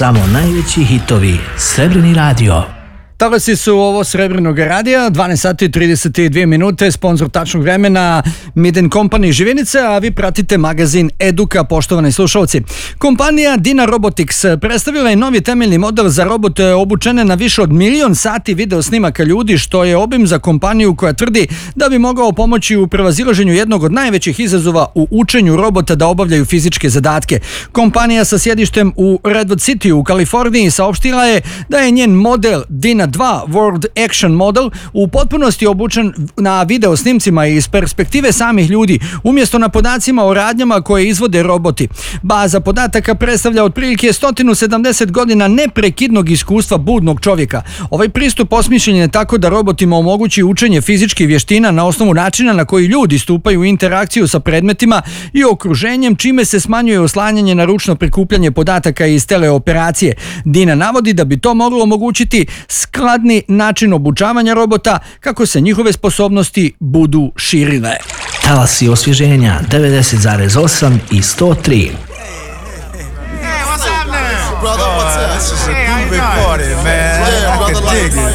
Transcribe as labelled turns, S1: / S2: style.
S1: Samo najveći hitovi. Srebrni radio.
S2: Talasi su ovo Srebrnog radija, 12 sati i 32 minute, sponsor tačnog vremena Mid & Company Živinica, a vi pratite magazin Eduka, poštovani slušalci. Kompanija Dina Robotics predstavila je novi temeljni model za robote obučene na više od 1.000.000 sati video snimaka ljudi, što je obim za kompaniju koja tvrdi da bi mogao pomoći u prevazilaženju jednog od najvećih izazova u učenju robota da obavljaju fizičke zadatke. Kompanija sa sjedištem u Redwood City u Kaliforniji saopštila je da je njen model Dina 2 World Action Model u potpunosti obučen na video snimcima iz perspektive samih ljudi, umjesto na podacima o radnjama koje izvode roboti. Baza podataka predstavlja otprilike 170 godina neprekidnog iskustva budnog čovjeka. Ovaj pristup osmišljen je tako da robotima omogući učenje fizičkih vještina na osnovu načina na koji ljudi stupaju u interakciju sa predmetima i okruženjem, čime se smanjuje oslanjanje na ručno prikupljanje podataka iz teleoperacije. Dina navodi da bi to moglo omogućiti skladni način obučavanja robota kako se njihove sposobnosti budu širile.
S1: Talasi osvježenja 90,8 i 103.
S3: Hey, what's up now? Brother, what's up? This is a groovy party, man. I can dig it.